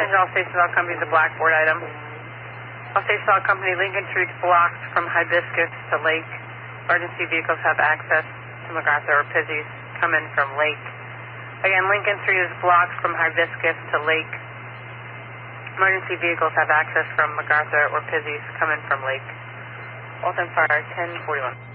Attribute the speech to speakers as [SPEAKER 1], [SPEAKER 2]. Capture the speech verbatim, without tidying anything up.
[SPEAKER 1] Attention all stations, all companies, a blackboard item. All stations, all company, Lincoln Street blocked from Hibiscus to Lake. Emergency vehicles have access to MacArthur or Pizzies. Come in from Lake. Again, Lincoln Street is blocked from Hibiscus to Lake. Emergency vehicles have access from MacArthur or Pizzies. Come in from Lake. Alton Fire, ten forty-one.